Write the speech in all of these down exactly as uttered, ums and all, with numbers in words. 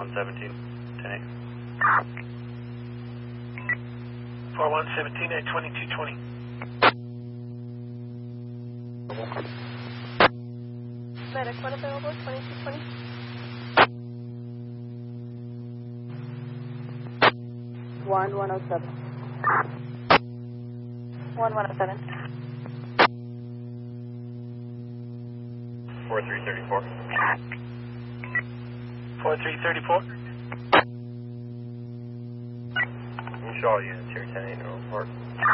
one seventeen, ten eight. four one seventeen at twenty-two twenty. Medic one available, twenty-two twenty. one one oh seven. one one oh seven. four three three four. four three three four. You show all units here, ten eight, no report.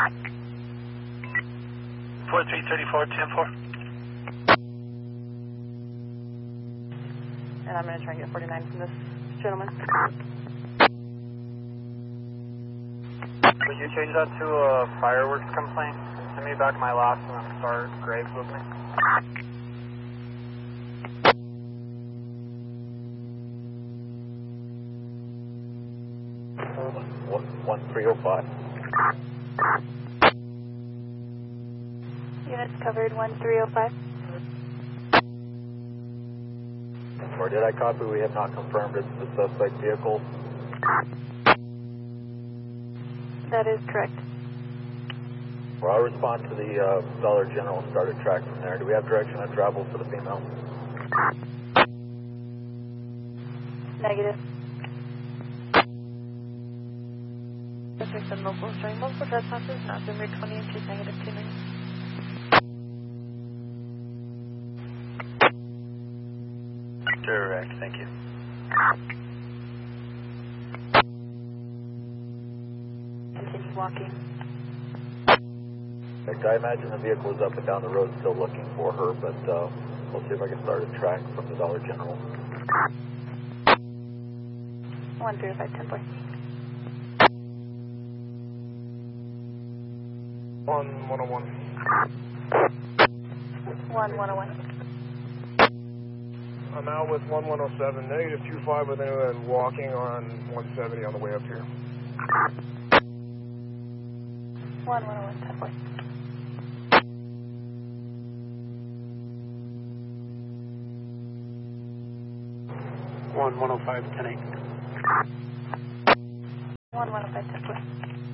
four three three four, ten four. And I'm going to try and get forty-nine from this gentleman. Would you change that to a fireworks complaint? Send me back my last one and start Graves with me. one three oh five. Units covered, one three oh five. Or did I copy? We have not confirmed it's the suspect vehicle. That is correct. Well, I'll respond to the uh, Dollar General and start a track from there. Do we have direction of travel for the female? Negative. District and local showing multiple trespasses, not Zimmer twenty inches, negative two nine. Direct, thank you. Continue walking. I imagine the vehicle is up and down the road still looking for her, but uh, we'll see if I can start a track from the Dollar General. one three oh five, ten four. one one oh one. one one oh one. I'm out with one one oh seven, negative two five with anyone walking on one seventy on the way up here. one one oh one, ten four. one one oh five, ten eight. one one oh five, ten four.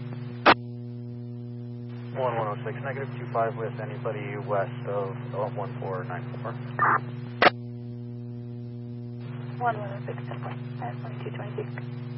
one one oh six, negative two five with anybody west of one four nine four. one one oh six, ten four. At twenty-two twenty-two.